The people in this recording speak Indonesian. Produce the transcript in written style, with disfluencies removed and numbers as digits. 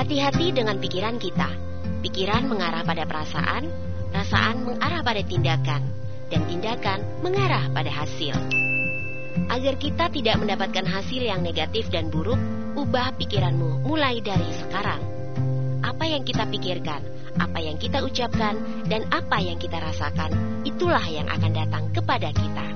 Hati-hati dengan pikiran kita. Pikiran mengarah pada perasaan, perasaan mengarah pada tindakan, dan tindakan mengarah pada hasil. Agar kita tidak mendapatkan hasil yang negatif dan buruk, ubah pikiranmu mulai dari sekarang. Apa yang kita pikirkan, apa yang kita ucapkan, dan apa yang kita rasakan, itulah yang akan datang kepada kita.